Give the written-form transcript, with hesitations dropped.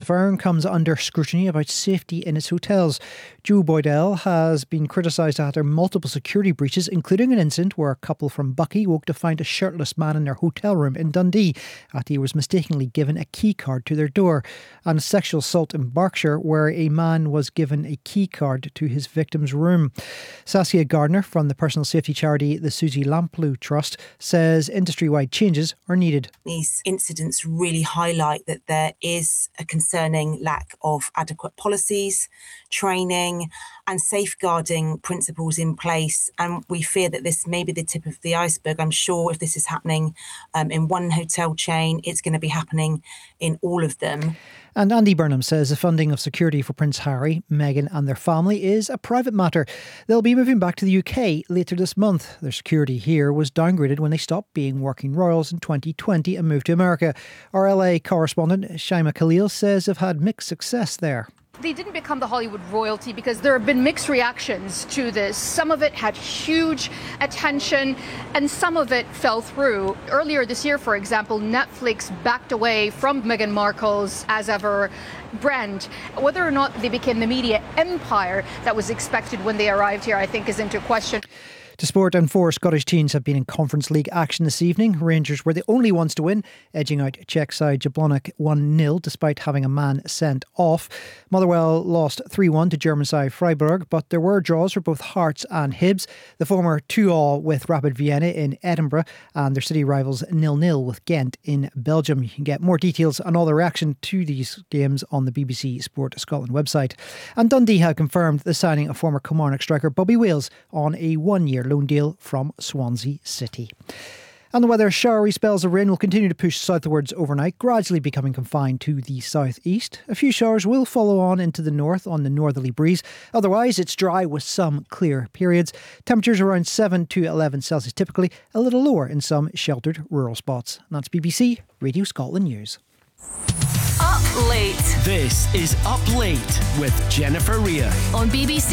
Fern comes under scrutiny about safety in its hotels. Joe Boydell has been criticised after multiple security breaches, including an incident where a couple from Buckie woke to find a shirtless man in their hotel room in Dundee after he was mistakenly given a key card to their door, and a sexual assault in Berkshire where a man was given a key card to his victim's room. Saskia Gardner from the personal safety charity the Susie Lamplugh Trust says industry-wide changes are needed. These incidents really highlight that there is a concerning lack of adequate policies, training and safeguarding principles in place. And we fear that this may be the tip of the iceberg. I'm sure if this is happening in one hotel chain, it's going to be happening in all of them. And Andy Burnham says the funding of security for Prince Harry, Meghan and their family is a private matter. They'll be moving back to the UK later this month. Their security here was downgraded when they stopped being working royals in 2020 and moved to America. Our LA correspondent Shaima Khalil says they've had mixed success there. They didn't become the Hollywood royalty because there have been mixed reactions to this. Some of it had huge attention and some of it fell through. Earlier this year, for example, Netflix backed away from Meghan Markle's As Ever brand. Whether or not they became the media empire that was expected when they arrived here, I think is into question. To sport, and 4 Scottish teams have been in Conference League action this evening. Rangers were the only ones to win, edging out Czech side Jablonec 1-0 despite having a man sent off. Motherwell lost 3-1 to German side Freiburg, but there were draws for both Hearts and Hibs. The former 2-2 with Rapid Vienna in Edinburgh, and their city rivals 0-0 with Ghent in Belgium. You can get more details and all the reaction to these games on the BBC Sport Scotland website. And Dundee have confirmed the signing of former Kilmarnock striker Bobby Wales on a 1-year loan deal from Swansea City. And the weather, showery spells of rain will continue to push southwards overnight, gradually becoming confined to the southeast. A few showers will follow on into the north on the northerly breeze. Otherwise, it's dry with some clear periods. Temperatures around 7 to 11 Celsius typically, a little lower in some sheltered rural spots. And that's BBC Radio Scotland News. Up Late. This is Up Late with Jennifer Rea On BBC